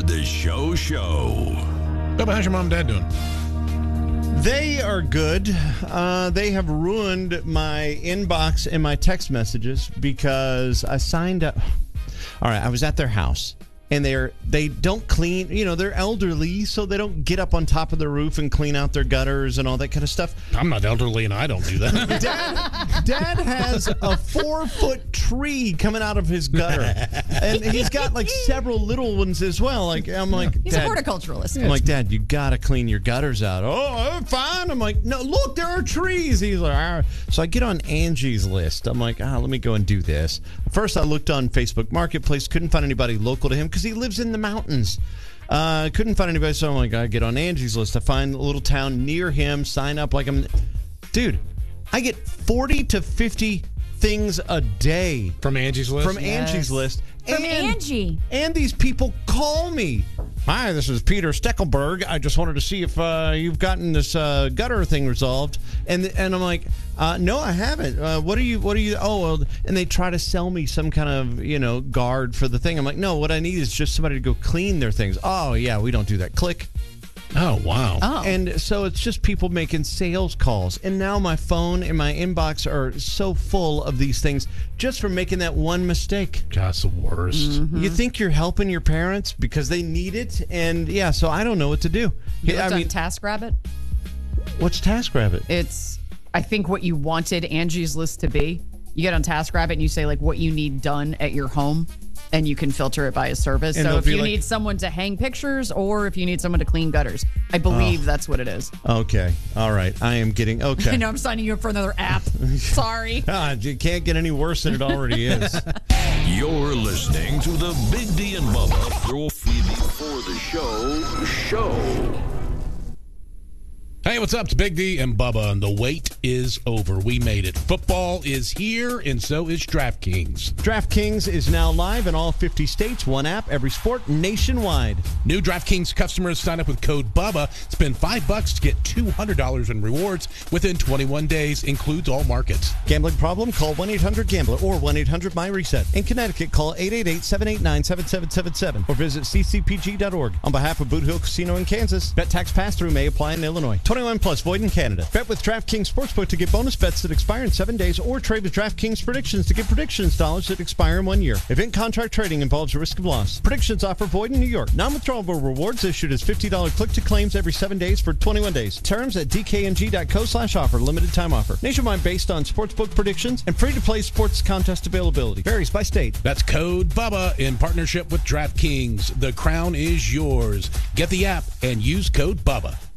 The Show. Bubba, how's your mom and dad doing? They are good. They have ruined my inbox and my text messages because I signed up. All right, I was at their house. And they don't clean, they're elderly, so they don't get up on top of the roof and clean out their gutters and all that kind of stuff. I'm not elderly and I don't do that. Dad has a 4-foot tree coming out of his gutter. And he's got like several little ones as well. He's Dad, a horticulturalist. I'm like, Dad, you got to clean your gutters out. Oh, I'm fine. I'm like, no, look, there are trees. He's like, all right. So I get on Angie's List. I'm like, let me go and do this. First, I looked on Facebook Marketplace, couldn't find anybody local to him because he lives in the mountains. Couldn't find anybody, so I'm like, I get on Angie's List. I find a little town near him, sign up like Dude, I get 40 to 50 things a day. From Angie's List? From Angie's List. From Angie. And these people call me. Hi, this is Peter Steckelberg. I just wanted to see if you've gotten this gutter thing resolved. And I'm like, no, I haven't. What are you? Oh, well, and they try to sell me some kind of, guard for the thing. I'm like, no, what I need is just somebody to go clean their things. Oh, yeah, we don't do that. Click. Oh, wow. Oh. And so it's just people making sales calls. And now my phone and my inbox are so full of these things just from making that one mistake. God's the worst. Mm-hmm. You think you're helping your parents because they need it. And, yeah, so I don't know what to do. You looked on TaskRabbit? What's TaskRabbit? It's, I think, what you wanted Angie's List to be. You get on TaskRabbit and you say, like, what you need done at your home. And you can filter it by a service. And so if you like, need someone to hang pictures or if you need someone to clean gutters, I believe that's what it is. Okay. All right. I am getting, okay. I know I'm signing you up for another app. Sorry. God, you can't get any worse than it already is. You're listening to the Big D and Bubba Pro Before the Show. Hey, what's up? It's Big D and Bubba, and the wait is over. We made it. Football is here, and so is DraftKings. DraftKings is now live in all 50 states. One app, every sport, nationwide. New DraftKings customers sign up with code BUBBA. Spend $5 to get $200 in rewards within 21 days. Includes all markets. Gambling problem? Call 1-800-GAMBLER or 1-800-MyReset. In Connecticut, call 888-789-7777 or visit ccpg.org. On behalf of Boot Hill Casino in Kansas, bet tax pass-through may apply in Illinois. 21 plus, void in Canada. Bet with DraftKings Sportsbook to get bonus bets that expire in 7 days or trade with DraftKings Predictions to get predictions dollars that expire in 1 year. Event contract trading involves a risk of loss. Predictions offer void in New York. Non-withdrawable rewards issued as $50 click-to-claims every 7 days for 21 days. Terms at dkng.co/offer. Limited time offer. Nationwide based on sportsbook predictions and free-to-play sports contest availability. Varies by state. That's code BUBBA in partnership with DraftKings. The crown is yours. Get the app and use code BUBBA.